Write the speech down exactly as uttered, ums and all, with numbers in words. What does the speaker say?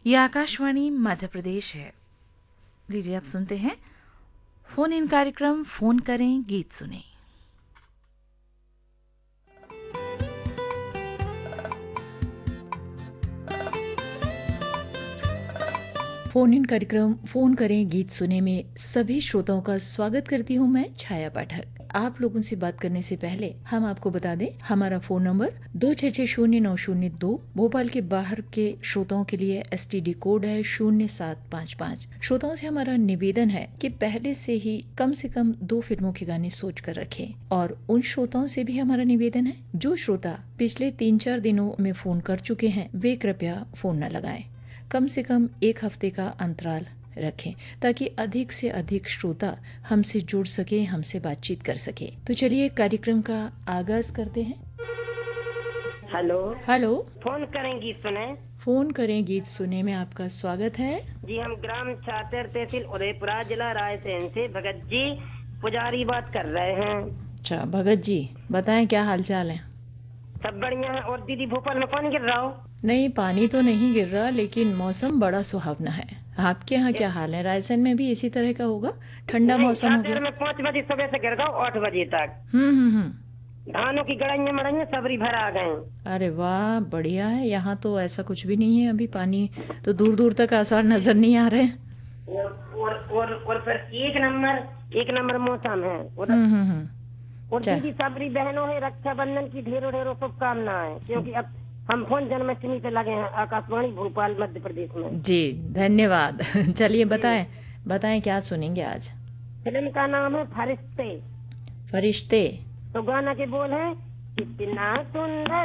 ये आकाशवाणी मध्य प्रदेश है। लीजिए आप सुनते हैं फोन इन कार्यक्रम फोन करें गीत सुने। फोन इन कार्यक्रम फोन करें गीत सुने में सभी श्रोताओं का स्वागत करती हूं मैं छाया पाठक। आप लोगों से बात करने से पहले हम आपको बता दें हमारा फोन नंबर दो छह छह शून्य नौ शून्य दो, भोपाल के बाहर के श्रोताओं के लिए एसटीडी कोड है शून्य सात पाँच पाँच। श्रोताओं से हमारा निवेदन है कि पहले से ही कम से कम दो फिल्मों के गाने सोच कर रखें, और उन श्रोताओं से भी हमारा निवेदन है जो श्रोता पिछले तीन चार दिनों में फोन कर चुके हैं वे कृपया फोन न लगाएं। कम से कम एक हफ्ते का अंतराल रखें ताकि अधिक से अधिक श्रोता हमसे जुड़ सके, हमसे बातचीत कर सके। तो चलिए कार्यक्रम का आगाज करते हैं। हेलो हेलो, फोन करें गीत सुने। फोन करें गीत सुने में आपका स्वागत है। जी हम ग्राम छातर तहसील उदयपुरा जिला रायसेन से भगत जी पुजारी बात कर रहे हैं। अच्छा भगत जी, बताएं क्या हालचाल है? सब बढ़िया है। और दीदी भोपाल में पानी गिर रहा हो? नहीं, पानी तो नहीं गिर रहा, लेकिन मौसम बड़ा सुहावना है। आपके यहाँ क्या हाल है? रायसेन में भी इसी तरह का होगा? ठंडा मौसम हो गया? में पाँच बजे सुबह से गिर गया आठ बजे तक। हम्म हम्म हम्म धानों की गड़ाइयाँ मड़ाइयाँ सबरी भर आ गए। अरे वाह, बढ़िया है। यहाँ तो ऐसा कुछ भी नहीं है, अभी पानी तो दूर दूर तक आसार नजर नहीं आ रहे। और और और, और फिर एक नंबर एक नंबर मौसम है। और, हम्म हम्म हम्म और दीदी सबरी बहनों है रक्षाबंधन की ढेरों ढेरों शुभकामनाएं, क्योंकि अब हम फोन जन्माष्टमी पे लगे हैं आकाशवाणी भोपाल मध्य प्रदेश में। जी धन्यवाद। चलिए बताएं बताएं क्या सुनेंगे आज? फिल्म का नाम है फरिश्ते। फरिश्ते। तो गाना के बोल है कितना सुंदर